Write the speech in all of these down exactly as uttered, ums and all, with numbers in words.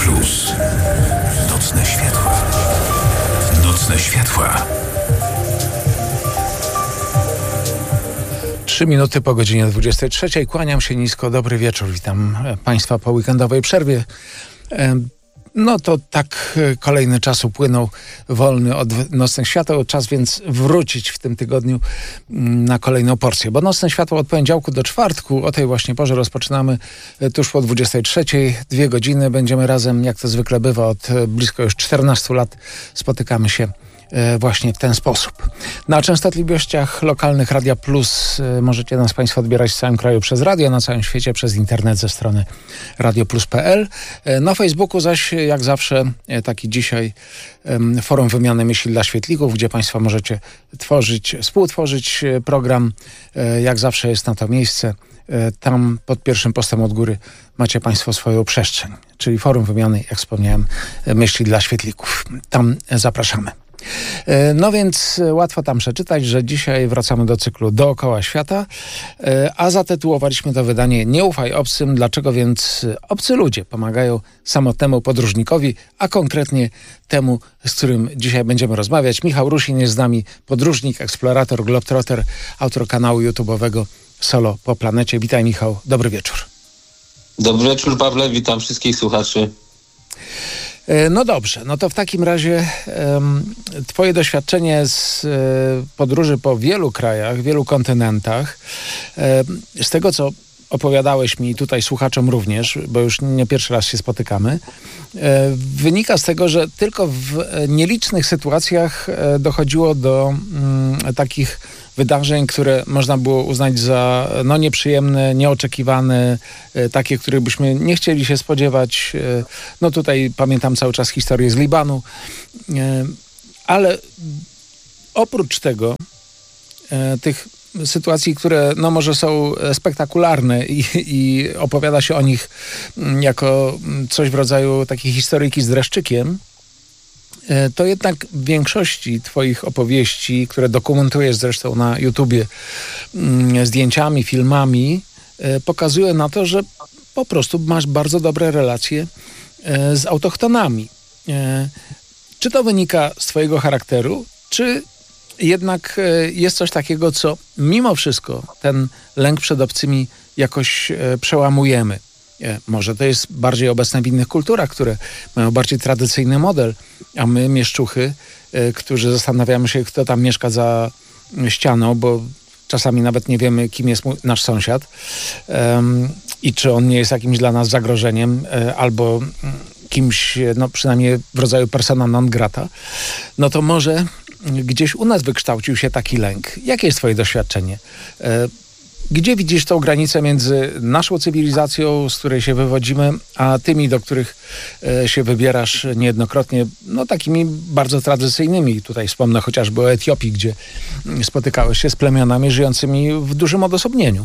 Plus. Nocne światła. Nocne światła. Trzy minuty po godzinie dwudziestej trzeciej. Kłaniam się nisko. Dobry wieczór. Witam Państwa po weekendowej przerwie. No to tak kolejny czas upłynął wolny od Nocnych Świateł. Czas więc wrócić w tym tygodniu na kolejną porcję. Bo Nocne Światło od poniedziałku do czwartku o tej właśnie porze rozpoczynamy tuż po dwudziestej trzeciej. Dwie godziny będziemy razem, jak to zwykle bywa, od blisko już czternastu lat spotykamy się właśnie w ten sposób. Na częstotliwościach lokalnych Radia Plus możecie nas Państwo odbierać w całym kraju przez radio, na całym świecie przez internet ze strony radio plus kropka p l. Na Facebooku zaś, jak zawsze, taki dzisiaj forum wymiany myśli dla świetlików, gdzie Państwo możecie tworzyć, współtworzyć program. Jak zawsze jest na to miejsce. Tam pod pierwszym postem od góry macie Państwo swoją przestrzeń, czyli forum wymiany, jak wspomniałem, myśli dla świetlików. Tam zapraszamy. No więc łatwo tam przeczytać, że dzisiaj wracamy do cyklu Dookoła Świata, a zatytułowaliśmy to wydanie Nie ufaj obcym, dlaczego więc obcy ludzie pomagają samotnemu podróżnikowi, a konkretnie temu, z którym dzisiaj będziemy rozmawiać. Michał Rusin jest z nami, podróżnik, eksplorator, globetrotter, autor kanału YouTube'owego Solo po planecie. Witaj, Michał, dobry wieczór. Dobry wieczór, Pawle, witam wszystkich słuchaczy. No dobrze, no to w takim razie um, twoje doświadczenie z e, podróży po wielu krajach, wielu kontynentach, e, z tego co opowiadałeś mi tutaj słuchaczom również, bo już nie pierwszy raz się spotykamy, e, wynika z tego, że tylko w nielicznych sytuacjach e, dochodziło do mm, takich wydarzeń, które można było uznać za no, nieprzyjemne, nieoczekiwane, e, takie, których byśmy nie chcieli się spodziewać. E, no tutaj pamiętam cały czas historię z Libanu. E, ale oprócz tego, e, tych sytuacji, które no może są spektakularne i, i opowiada się o nich jako coś w rodzaju takiej historyjki z dreszczykiem, to jednak w większości twoich opowieści, które dokumentujesz zresztą na YouTubie zdjęciami, filmami, pokazuje na to, że po prostu masz bardzo dobre relacje z autochtonami. Czy to wynika z twojego charakteru, czy jednak jest coś takiego, co mimo wszystko ten lęk przed obcymi jakoś przełamujemy? Może to jest bardziej obecne w innych kulturach, które mają bardziej tradycyjny model, a my, mieszczuchy, którzy zastanawiamy się, kto tam mieszka za ścianą, bo czasami nawet nie wiemy, kim jest mój, nasz sąsiad um, i czy on nie jest jakimś dla nas zagrożeniem, albo kimś, no przynajmniej w rodzaju persona non grata, no to może gdzieś u nas wykształcił się taki lęk. Jakie jest twoje doświadczenie? Gdzie widzisz tą granicę między naszą cywilizacją, z której się wywodzimy, a tymi, do których się wybierasz niejednokrotnie, no takimi bardzo tradycyjnymi? Tutaj wspomnę chociażby o Etiopii, gdzie spotykałeś się z plemionami żyjącymi w dużym odosobnieniu.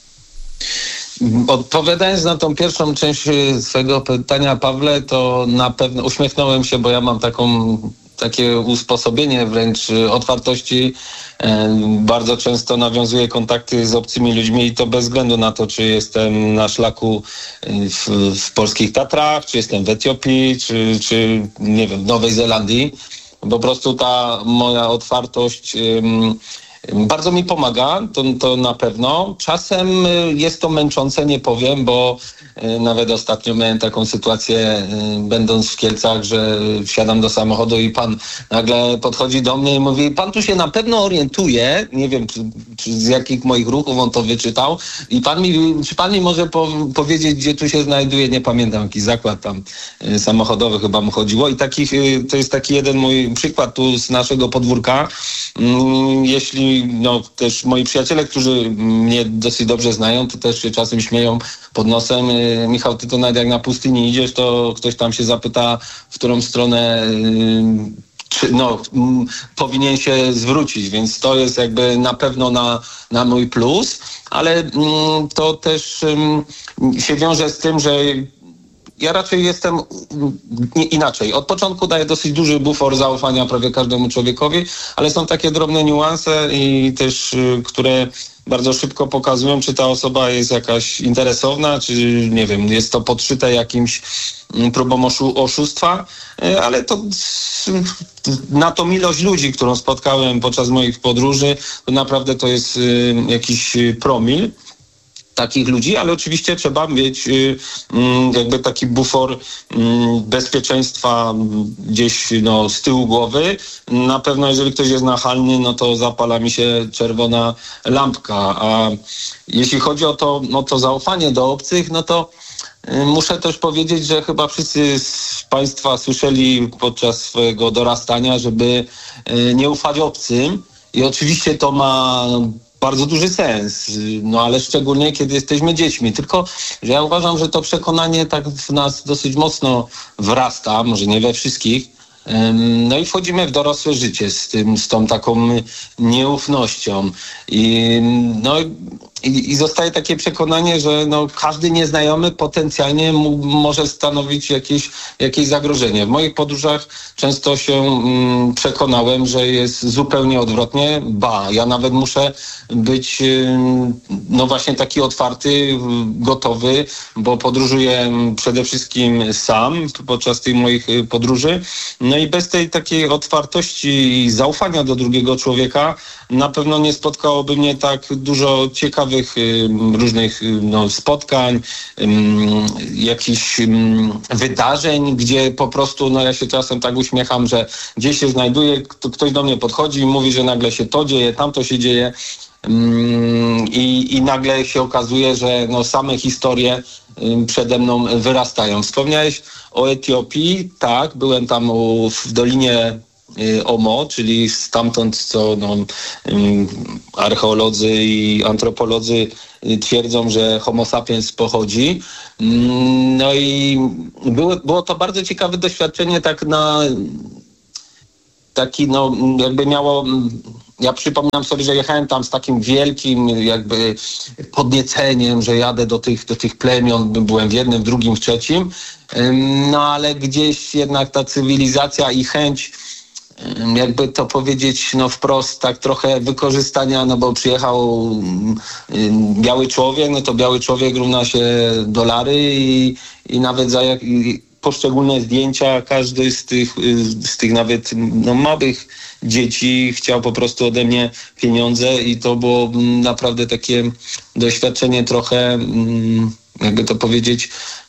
Odpowiadając na tą pierwszą część swojego pytania, Pawle, to na pewno uśmiechnąłem się, bo ja mam taką takie usposobienie wręcz otwartości. Bardzo często nawiązuję kontakty z obcymi ludźmi i to bez względu na to, czy jestem na szlaku w, w polskich Tatrach, czy jestem w Etiopii, czy, czy nie wiem, w Nowej Zelandii. Po prostu ta moja otwartość um, bardzo mi pomaga, to, to na pewno. Czasem jest to męczące, nie powiem, bo nawet ostatnio miałem taką sytuację, będąc w Kielcach, że wsiadam do samochodu i pan nagle podchodzi do mnie i mówi: pan tu się na pewno orientuje, nie wiem, czy, czy z jakich moich ruchów on to wyczytał, i pan mi, czy pan mi może po, powiedzieć, gdzie tu się znajduje, nie pamiętam, jakiś zakład tam samochodowy chyba mu chodziło, i takich, to jest taki jeden mój przykład tu z naszego podwórka. Jeśli no też moi przyjaciele, którzy mnie dosyć dobrze znają, to też się czasem śmieją pod nosem: Michał, ty to nawet jak na pustyni idziesz, to ktoś tam się zapyta, w którą stronę czy, no, m, powinien się zwrócić, więc to jest jakby na pewno na, na mój plus, ale m, to też m, się wiąże z tym, że ja raczej jestem nie, inaczej. Od początku daję dosyć duży bufor zaufania prawie każdemu człowiekowi, ale są takie drobne niuanse i też, które bardzo szybko pokazują, czy ta osoba jest jakaś interesowna, czy nie wiem, jest to podszyte jakimś próbą oszu- oszustwa, ale to na tą ilość ludzi, którą spotkałem podczas moich podróży, to naprawdę to jest jakiś promil takich ludzi, ale oczywiście trzeba mieć y, y, jakby taki bufor y, bezpieczeństwa gdzieś no, z tyłu głowy. Na pewno jeżeli ktoś jest nachalny, no to zapala mi się czerwona lampka. A jeśli chodzi o to, no, to zaufanie do obcych, no to y, muszę też powiedzieć, że chyba wszyscy z Państwa słyszeli podczas swojego dorastania, żeby y, nie ufać obcym. I oczywiście to ma bardzo duży sens, no ale szczególnie kiedy jesteśmy dziećmi. Tylko, że ja uważam, że to przekonanie tak w nas dosyć mocno wrasta, może nie we wszystkich. No i wchodzimy w dorosłe życie z tym, z tą taką nieufnością. I, no, i, i zostaje takie przekonanie, że no, każdy nieznajomy potencjalnie m- może stanowić jakieś, jakieś zagrożenie. W moich podróżach często się mm, przekonałem, że jest zupełnie odwrotnie. Ba, ja nawet muszę być mm, no właśnie taki otwarty, gotowy, bo podróżuję przede wszystkim sam podczas tych moich podróży. No i bez tej takiej otwartości i zaufania do drugiego człowieka na pewno nie spotkałoby mnie tak dużo ciekawych y, różnych y, no, spotkań, y, jakichś y, wydarzeń, gdzie po prostu, no ja się czasem tak uśmiecham, że gdzieś się znajduję, kto, ktoś do mnie podchodzi i mówi, że nagle się to dzieje, tamto się dzieje. I, i nagle się okazuje, że no same historie przede mną wyrastają. Wspomniałeś o Etiopii, tak, byłem tam u, w Dolinie Omo, czyli stamtąd, co no, archeolodzy i antropolodzy twierdzą, że Homo sapiens pochodzi. No i było, było to bardzo ciekawe doświadczenie, tak na taki, no jakby miało... Ja przypominam sobie, że jechałem tam z takim wielkim jakby podnieceniem, że jadę do tych, do tych plemion, byłem w jednym, w drugim, w trzecim, no ale gdzieś jednak ta cywilizacja i chęć, jakby to powiedzieć no wprost, tak trochę wykorzystania, no bo przyjechał biały człowiek, no to biały człowiek równa się dolary i, i nawet za jak... poszczególne zdjęcia, każdy z tych, z tych nawet no, małych dzieci chciał po prostu ode mnie pieniądze i to było naprawdę takie doświadczenie trochę, jakby to powiedzieć,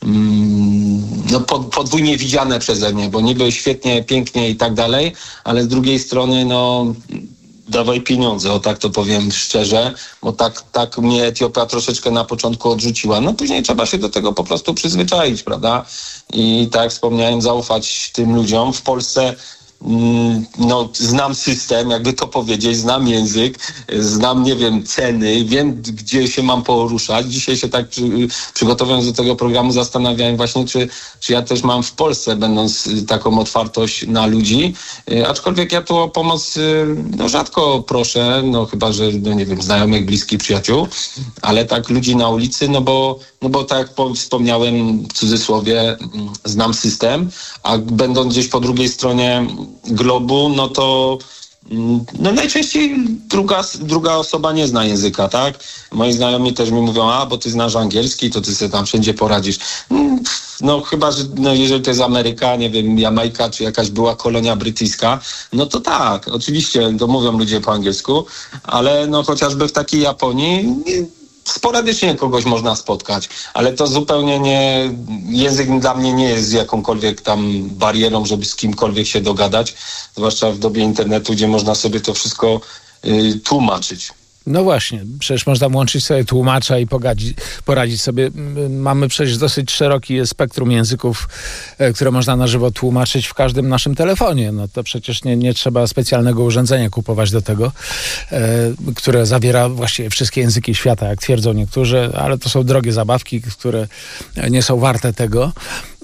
no, podwójnie widziane przeze mnie, bo niby świetnie, pięknie i tak dalej, ale z drugiej strony no dawaj pieniądze, o tak to powiem szczerze, bo tak, tak mnie Etiopia troszeczkę na początku odrzuciła. No później trzeba się do tego po prostu przyzwyczaić, prawda? I tak jak wspomniałem, zaufać tym ludziom. W Polsce no, znam system, jakby to powiedzieć, znam język, znam, nie wiem, ceny, wiem, gdzie się mam poruszać. Dzisiaj się tak przy, przygotowując do tego programu zastanawiałem właśnie, czy, czy ja też mam w Polsce, będąc taką otwartość na ludzi. Aczkolwiek ja tu o pomoc no, rzadko proszę, no chyba, że, no nie wiem, znajomych, bliskich, przyjaciół, ale tak ludzi na ulicy, no bo, no bo tak jak wspomniałem w cudzysłowie, znam system, a będąc gdzieś po drugiej stronie globu, no to no najczęściej druga, druga osoba nie zna języka, tak? Moi znajomi też mi mówią, a bo ty znasz angielski, to ty sobie tam wszędzie poradzisz. No chyba, że no, jeżeli to jest Ameryka, nie wiem, Jamajka, czy jakaś była kolonia brytyjska, no to tak, oczywiście to mówią ludzie po angielsku, ale no chociażby w takiej Japonii nie, sporadycznie kogoś można spotkać, ale to zupełnie nie, język dla mnie nie jest jakąkolwiek tam barierą, żeby z kimkolwiek się dogadać, zwłaszcza w dobie internetu, gdzie można sobie to wszystko y, tłumaczyć. No właśnie, przecież można włączyć sobie tłumacza i pogadzi, poradzić sobie. Mamy przecież dosyć szerokie spektrum języków, które można na żywo tłumaczyć w każdym naszym telefonie. No to przecież nie, nie trzeba specjalnego urządzenia kupować do tego, e, które zawiera właściwie wszystkie języki świata, jak twierdzą niektórzy, ale to są drogie zabawki, które nie są warte tego.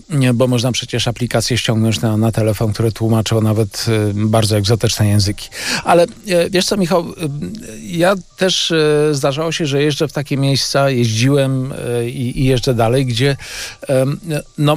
nie, bo można przecież aplikacje ściągnąć na, na telefon, które tłumaczą nawet y, bardzo egzotyczne języki. Ale y, wiesz co, Michał, y, ja też y, zdarzało się, że jeżdżę w takie miejsca, jeździłem y, i jeżdżę dalej, gdzie y, no...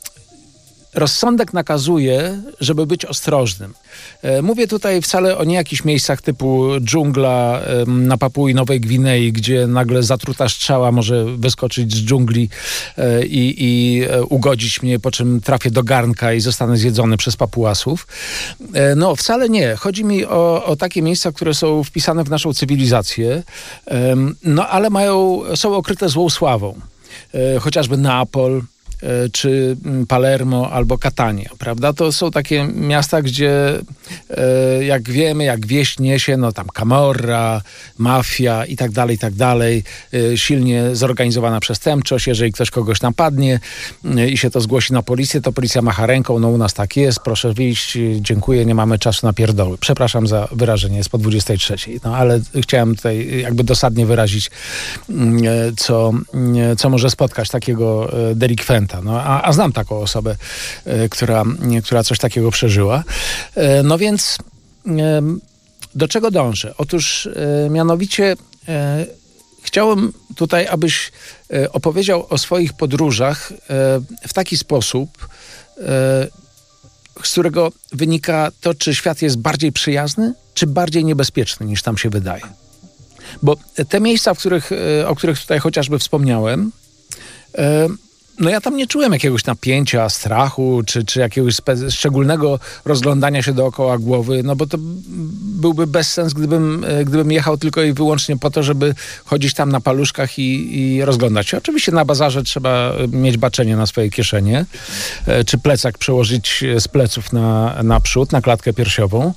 rozsądek nakazuje, żeby być ostrożnym. Mówię tutaj wcale o nie jakichś miejscach typu dżungla na Papui Nowej Gwinei, gdzie nagle zatruta strzała może wyskoczyć z dżungli i, i ugodzić mnie, po czym trafię do garnka i zostanę zjedzony przez papuasów. No wcale nie. Chodzi mi o, o takie miejsca, które są wpisane w naszą cywilizację, no ale mają, są okryte złą sławą. Chociażby Neapol, czy Palermo albo Catania, prawda? To są takie miasta, gdzie jak wiemy, jak wieść niesie, no tam Camorra, mafia i tak dalej, i tak dalej. Silnie zorganizowana przestępczość. Jeżeli ktoś kogoś napadnie i się to zgłosi na policję, to policja macha ręką, no u nas tak jest, proszę wyjść, dziękuję, nie mamy czasu na pierdoły. Przepraszam za wyrażenie, jest po dwudziestej trzeciej. No ale chciałem tutaj jakby dosadnie wyrazić, co, co może spotkać takiego delikwenta. No, a, a znam taką osobę, y, która, y, która coś takiego przeżyła. Y, no więc y, do czego dążę? Otóż y, mianowicie y, chciałem tutaj, abyś y, opowiedział o swoich podróżach y, w taki sposób, y, z którego wynika to, czy świat jest bardziej przyjazny, czy bardziej niebezpieczny, niż tam się wydaje. Bo te miejsca, w których, y, o których tutaj chociażby wspomniałem, y, no ja tam nie czułem jakiegoś napięcia, strachu, czy, czy jakiegoś spe- szczególnego rozglądania się dookoła głowy, no bo to byłby bezsens, gdybym, gdybym jechał tylko i wyłącznie po to, żeby chodzić tam na paluszkach i, i rozglądać się. Oczywiście na bazarze trzeba mieć baczenie na swoje kieszenie, czy plecak przełożyć z pleców na, na przód, na klatkę piersiową,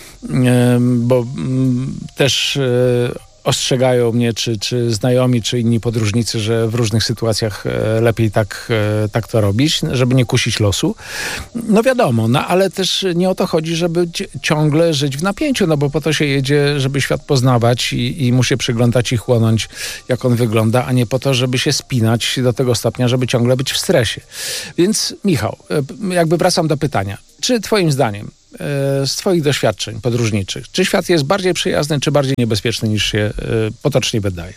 bo też ostrzegają mnie, czy, czy znajomi, czy inni podróżnicy, że w różnych sytuacjach lepiej tak, tak to robić, żeby nie kusić losu. No wiadomo, no ale też nie o to chodzi, żeby ciągle żyć w napięciu, no bo po to się jedzie, żeby świat poznawać i, i mu się przyglądać i chłonąć, jak on wygląda, a nie po to, żeby się spinać do tego stopnia, żeby ciągle być w stresie. Więc Michał, jakby wracam do pytania. Czy twoim zdaniem, z twoich doświadczeń podróżniczych, czy świat jest bardziej przyjazny, czy bardziej niebezpieczny, niż się potocznie wydaje?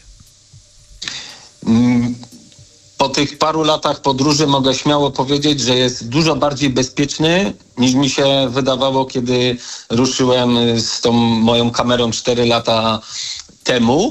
Po tych paru latach podróży mogę śmiało powiedzieć, że jest dużo bardziej bezpieczny, niż mi się wydawało, kiedy ruszyłem z tą moją kamerą cztery lata temu.